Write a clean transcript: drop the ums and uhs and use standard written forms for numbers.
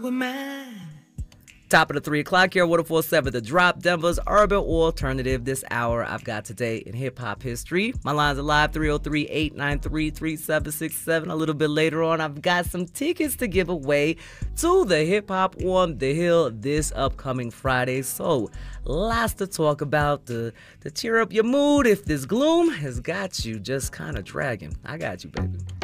Top of the 3 o'clock here, 104.7 The Drop, Denver's urban alternative. This hour I've got today in hip-hop history. My lines are live, 303-893-3767. A little bit later on, I've got some tickets to give away to the Hip-Hop on the Hill this upcoming Friday. So, lots to talk about to cheer up your mood if this gloom has got you just kind of dragging. I got you, baby.